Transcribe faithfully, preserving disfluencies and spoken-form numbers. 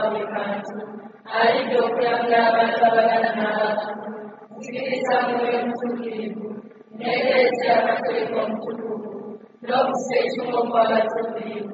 aribyo kuranga abagana n'abantu kusikiliza moyo mtulivu, mbele ya matariko mtukufu, na kusaidia kwa watulivu.